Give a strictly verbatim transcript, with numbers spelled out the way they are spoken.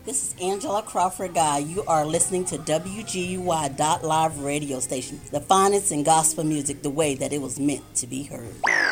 This is Angela Crawford Guy. You are listening to W G U Y dot live radio station, the finest in gospel music the way that it was meant to be heard.